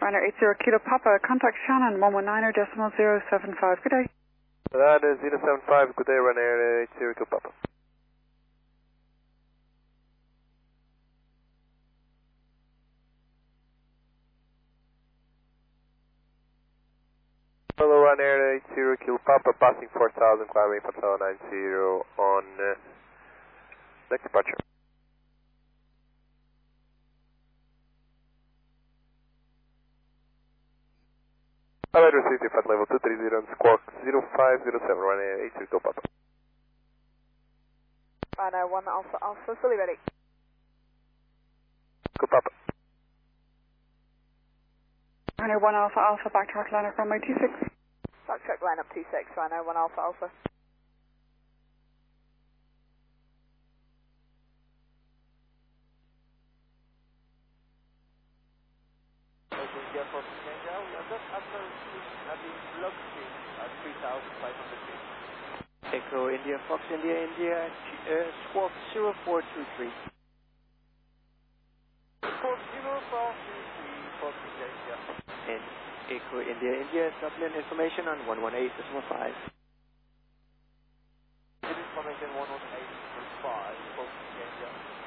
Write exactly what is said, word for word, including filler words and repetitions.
Runner eight zero Kilo Papa, contact Shannon one one nine decimal zero seven five. Good day. Runner zero seven five, good day, runner eight zero Kilo Papa. Hello, runner eight zero Kilo Papa, passing four thousand, climbing Hotel nine zero on uh, next departure. Alright, received at level two three zero and squawk zero five zero seven, running eight zero Kilo Papa. Runner one Alpha Alpha, fully ready. Kilo Papa. Runner one Alpha Alpha, back to Atlanta runway two six. Backtrack line up two six, runner one Alpha Alpha. India Fox India, we are just after having block speed at three thousand five hundred feet. Echo India Fox India India, uh, squawk zero four two three. Squawk zero four two three, Fox India India. And Echo India India, Dublin information on one one eight decimal five. Information one one eight decimal five, Fox India India.